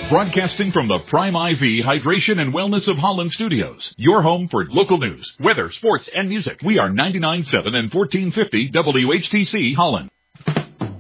Broadcasting from the Prime IV Hydration and Wellness of Holland Studios, your home for local news, weather, sports, and music. We are 99.7 and 1450 WHTC Holland.